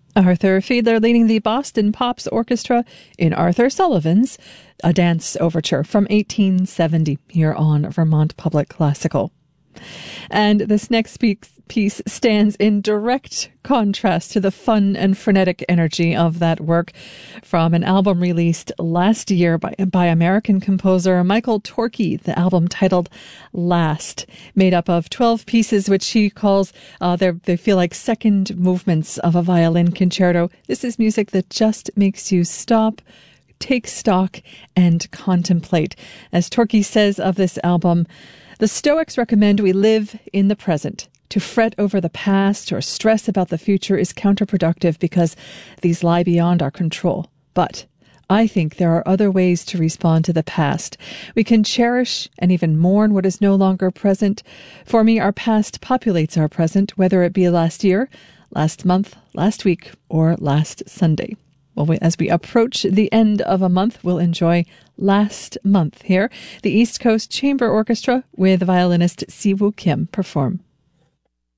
Arthur Fiedler leading the Boston Pops Orchestra in Arthur Sullivan's A Dance Overture from 1870 here on Vermont Public Classical. And this next piece stands in direct contrast to the fun and frenetic energy of that work from an album released last year by American composer Michael Torke, the album titled Last, made up of 12 pieces which he calls, they feel like second movements of a violin concerto. This is music that just makes you stop, take stock, and contemplate. As Torke says of this album, the Stoics recommend we live in the present. To fret over the past or stress about the future is counterproductive because these lie beyond our control. But I think there are other ways to respond to the past. We can cherish and even mourn what is no longer present. For me, our past populates our present, whether it be last year, last month, last week, or last Sunday. Well, as we approach the end of a month, we'll enjoy Last Month here. The East Coast Chamber Orchestra with violinist Siwoo Kim perform.